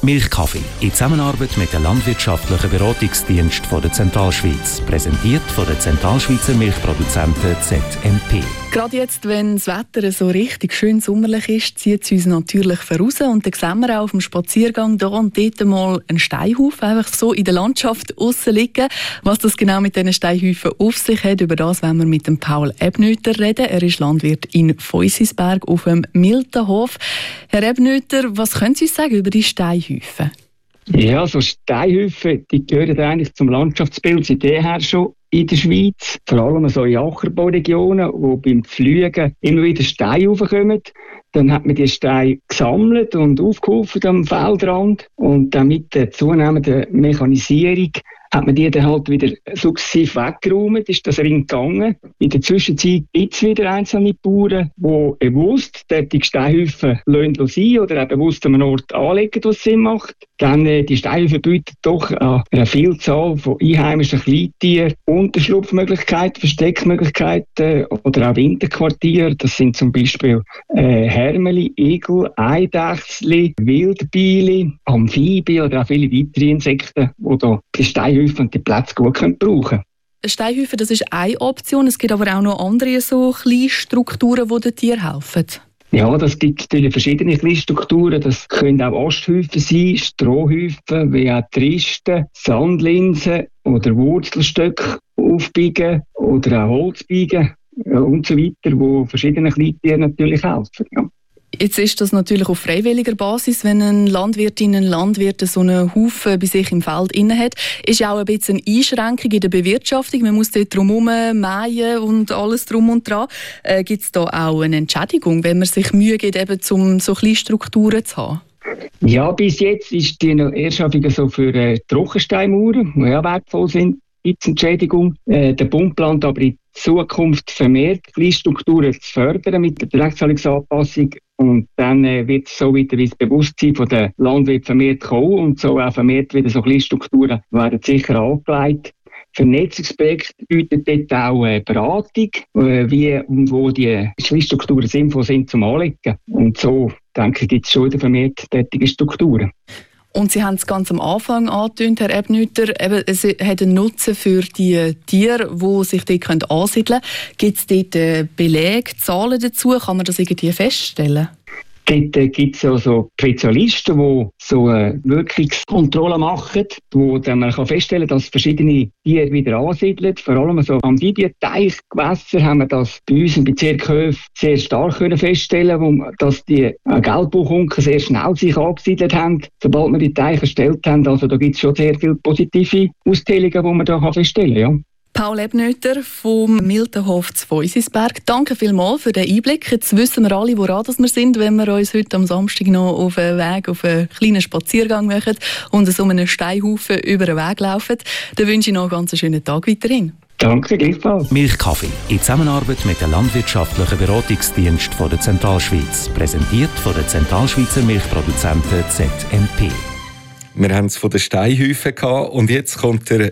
Milchkaffee in Zusammenarbeit mit dem Landwirtschaftlichen Beratungsdienst der Zentralschweiz. Präsentiert von der Zentralschweizer Milchproduzenten ZMP. Gerade jetzt, wenn das Wetter so richtig schön sommerlich ist, zieht es uns natürlich voraus. Und dann sehen wir auch auf dem Spaziergang hier und dort mal einen Steinhaufen einfach so in der Landschaft aussen liegen. Was das genau mit diesen Steinhäufen auf sich hat, über das wollen wir mit dem Paul Ebnöter reden. Er ist Landwirt in Feusisberg auf dem Miltenhof. Herr Ebnöter, was können Sie uns sagen über die Steinhäufen? Ja, so Steinhäufen, die gehören eigentlich zum Landschaftsbild seit jeher schon in der Schweiz. Vor allem so in Ackerbauregionen, wo beim Pflügen immer wieder Steine raufkommen. Dann hat man die Steine gesammelt und aufgehoben am Feldrand. Und dann mit der zunehmenden Mechanisierung hat man die dann halt wieder sukzessiv weggeräumt, ist das Ring gegangen. In der Zwischenzeit gibt es wieder einzelne Bauern, die bewusst die Steinhäufen sein lassen oder auch bewusst an einem Ort anlegen, wo es Sinn macht. Dann die Steinhäufen bieten doch eine Vielzahl von einheimischen Kleintieren Unterschlupfmöglichkeiten, Versteckmöglichkeiten oder auch Winterquartiere. Das sind zum Beispiel Hermeli, Igel, Eidechsli, Wildbiene, Amphibien oder auch viele weitere Insekten, die da die Steinhäufen und die Plätze gut brauchen können. Steinhäufen, das ist eine Option. Es gibt aber auch noch andere so kleine Strukturen, die den Tieren helfen. Ja, das gibt natürlich verschiedene Kleinstrukturen. Das können auch Asthäufen sein, Strohhäufen, wie auch Tristen, Sandlinsen oder Wurzelstöcke aufbiegen oder auch Holzbiegen und so weiter, wo verschiedene Kleintiere natürlich helfen. Ja. Jetzt ist das natürlich auf freiwilliger Basis, wenn eine Landwirtin, ein Landwirt so einen Haufen bei sich im Feld inne hat. Ist ja auch ein bisschen eine Einschränkung in der Bewirtschaftung. Man muss dort drumherum mähen und alles drum und dran. Gibt es da auch eine Entschädigung, wenn man sich Mühe gibt, eben, um so kleine Strukturen zu haben? Ja, bis jetzt ist die Erschaffung so für Trockensteinmauern, die ja wertvoll sind, gibt es Entschädigung. Der Bund plant aber in Zukunft vermehrt Kleinstrukturen zu fördern mit der Direktzahlungsanpassung. Und dann wird es so wieder ins Bewusstsein der Landwirte vermehrt kommen und so auch vermehrt wieder so Kleinstrukturen werden sicher angelegt. Vernetzungsprojekt bietet dort auch Beratung, wie und wo die Kleinstrukturen sinnvoll sind zum Anlegen. Und so, denke ich, gibt es schon wieder vermehrt tätige Strukturen. Und Sie haben es ganz am Anfang angetönt, Herr Ebnöter, es hat einen Nutzen für die Tiere, die sich dort ansiedeln können. Gibt es dort Belege, Zahlen dazu? Kann man das irgendwie feststellen? Dort gibt es also Spezialisten, die so eine Wirkungskontrolle machen, wo dann man feststellen kann, dass verschiedene Tiere wieder ansiedeln. Vor allem so Amphibien-Teichgewässer haben wir das bei uns im Bezirk Höf sehr stark feststellen, dass die Gelbbauchunken sehr schnell sich angesiedelt haben, sobald wir die Teiche erstellt haben. Also da gibt es schon sehr viele positive Austeilungen, die man da feststellen kann. Ja. Paul Ebnöter vom Miltenhof zu Feusisberg. Danke vielmals für den Einblick. Jetzt wissen wir alle, woran wir sind, wenn wir uns heute am Samstag noch auf einen Weg, auf einen kleinen Spaziergang machen und so einen Steinhaufen über den Weg laufen. Dann wünsche ich noch einen ganz schönen Tag weiterhin. Danke, gleichfalls. Milchkaffee in Zusammenarbeit mit dem Landwirtschaftlichen Beratungsdienst der Zentralschweiz. Präsentiert von der Zentralschweizer Milchproduzenten ZMP. Wir haben es von den Steinhäufen gehabt und jetzt kommt der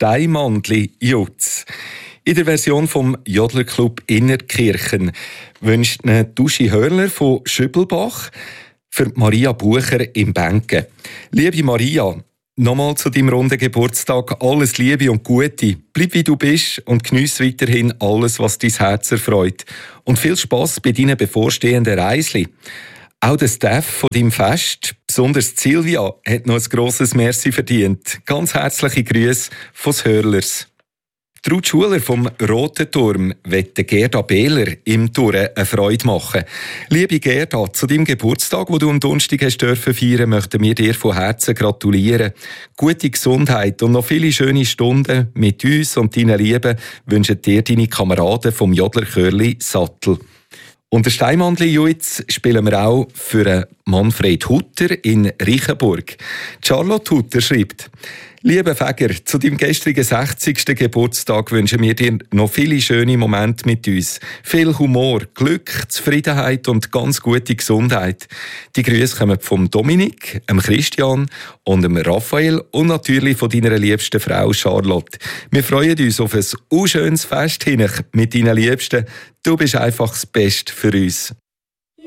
Steinmandli-Jutz. In der Version vom Jodlerclub Innertkirchen wünscht eine Duschi Hörler von Schübelbach für Maria Bucher im Bänken. Liebe Maria, nochmal zu deinem runden Geburtstag alles Liebe und Gute. Bleib wie du bist und geniesse weiterhin alles, was dein Herz erfreut. Und viel Spass bei deinen bevorstehenden Reisli. Auch der Staff von deinem Fest, besonders Silvia, hat noch ein grosses Merci verdient. Ganz herzliche Grüße von Hörlers. Ruth Schuler vom Roten Turm wette Gerda Behler im Turm eine Freude machen. Liebe Gerda, zu deinem Geburtstag, den du am Donnerstag feiern durften, möchten wir dir von Herzen gratulieren. Gute Gesundheit und noch viele schöne Stunden mit uns und deinen Lieben wünschen dir deine Kameraden vom Jodlerchörli Sattel. Und den Steinmandli-Jutz spielen wir auch für Manfred Hutter in Reichenburg. Charlotte Hutter schreibt: Lieber Fäger, zu deinem gestrigen 60. Geburtstag wünschen wir dir noch viele schöne Momente mit uns. Viel Humor, Glück, Zufriedenheit und ganz gute Gesundheit. Die Grüße kommen vom Dominik, dem Christian und dem Raphael und natürlich von deiner liebsten Frau Charlotte. Wir freuen uns auf ein unschönes Fest hin mit deinen Liebsten. Du bist einfach das Beste für uns.